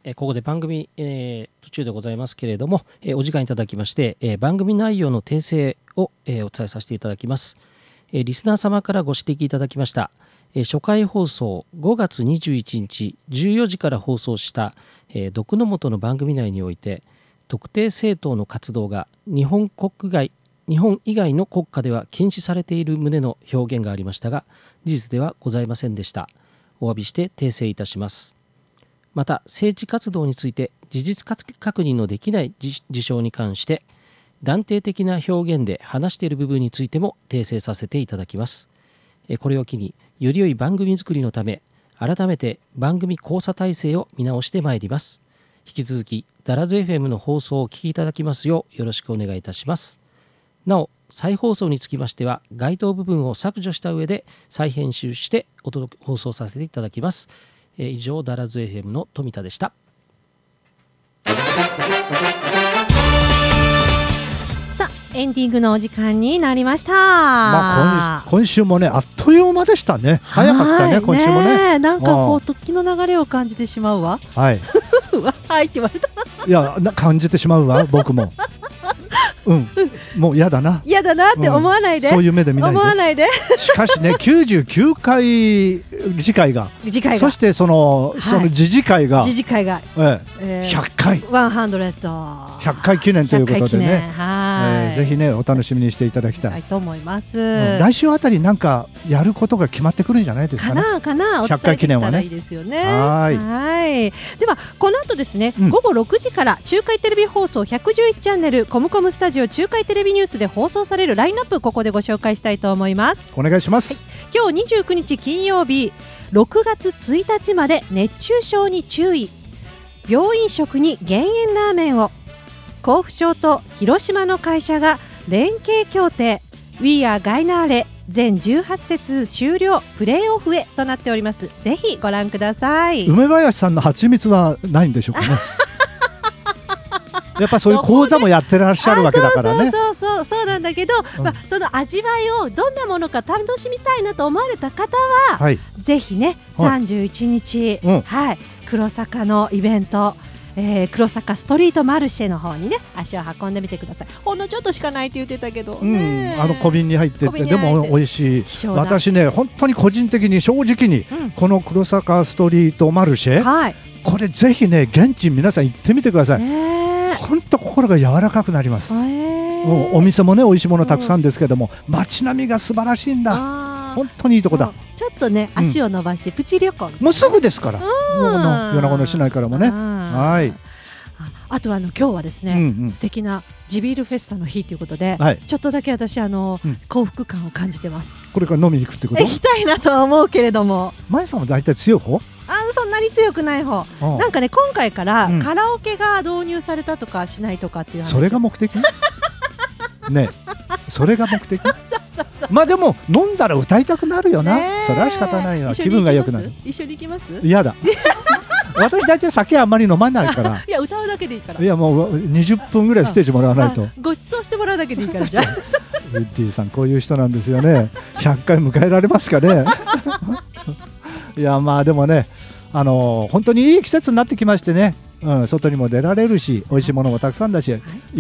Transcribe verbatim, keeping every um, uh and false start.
えー、ここで番組、えー、途中でございますけれども、えー、お時間いただきまして、えー、番組内容の訂正を、えー、お伝えさせていただきます。えー、リスナー様からご指摘いただきました、えー、初回放送ごがつにじゅういちにちじゅうよじから放送した、えー、毒の元の番組内において特定政党の活動が日本国外日本以外の国家では禁止されている旨の表現がありましたが、事実ではございませんでした。お詫びして訂正いたします。また、政治活動について事実確認のできない事象に関して断定的な表現で話している部分についても訂正させていただきます。これを機により良い番組作りのため、改めて番組考査体制を見直してまいります。引き続きダラズ エフエム の放送をお聞きいただきますようよろしくお願いいたします。なお、再放送につきましては該当部分を削除した上で再編集してお届け放送させていただきます。えー、以上ダラズ エフエム の富田でした。 さあエンディングのお時間になりました。 まあ、今, 今週もねあっという間でしたね。早かったね今週もね。 なんかこう時の流れを感じてしまうわ。 はいはいって言われた。 いやな感じてしまうわ僕も。うん、もう嫌だな嫌だなって思わないで、うん、 そういう目で見ないで思わないでしかしねきゅうじゅうきゅうかい次回が次回がそしてその、はい、その次次回が次次回が、 えええー、ひゃっかいひゃっかい記念ということでね、はい、えー、ぜひねお楽しみにしていただきたい、 はい、と思います、 うん、来週あたりなんかやることが決まってくるんじゃないですかね。 かなかなお伝えできたらいいですよね。はいはいではこの後ですね、うん、ごごろくじから中海テレビ放送ひゃくじゅういちチャンネルコムコムスタジオ中海テレビニュースで放送されるラインナップ、ここでご紹介したいと思います。 お願いします、はい、 今日にじゅうくにち金曜日ろくがつついたちまで熱中症に注意、病院食に減塩ラーメンを、甲府省と広島の会社が連携協定 We are ガイナーレ全じゅうはち節終了プレーオフへとなっております。ぜひご覧ください。 梅林さんの蜂蜜はないんでしょうかねやっぱそういう講座もやってらっしゃるわけだからね。 そうそうそうそうなんだけど、うん、まあ、その味わいをどんなものか楽しみたいなと思われた方は、はい、ぜひねさんじゅういちにち、はいはい、黒坂のイベント、えー、黒坂ストリートマルシェの方にね足を運んでみてください。ほんのちょっとしかないって言ってたけど、ね、 うん、あの小瓶に入っててでも美味しい。私ね本当に個人的に正直に、うん、この黒坂ストリートマルシェ、はい、これぜひね現地皆さん行ってみてください。本当心が柔らかくなります。もうお店もね美味しいものたくさんですけども、うん、街並みが素晴らしいんだ。本当にいいとこだ。 ちょっとね足を伸ばしてプチ旅行、 うん、もうすぐですから、もう米子の市内からもね。はい。 あとはあの今日はですね、うんうん、素敵な地ビールフェスタの日ということで、はい、ちょっとだけ私あの、うん、幸福感を感じてます。 これから飲みに行くってこと？ 行きたいなとは思うけれども。 前さんは大体強い方？ あそんなに強くない方。なんかね今回からカラオケが導入されたとかしないとかっていう話、 それが目的ねそれが目的まあでも飲んだら歌いたくなるよな、それは仕方ないよ。気分が良くなる。 一緒に行きます？ 嫌だ私大体酒あんまり飲まないからいや歌うだけでいいから。 いやもうにじゅっぷんぐらいステージもらわないと。 ご馳走してもらうだけでいいからじゃあウッディさんこういう人なんですよね。ひゃっかい迎えられますかねいやまあでもねあのー、本当にいい季節になってきましてね、うん、外にも出られるし美味しいものもたくさんだし、はい、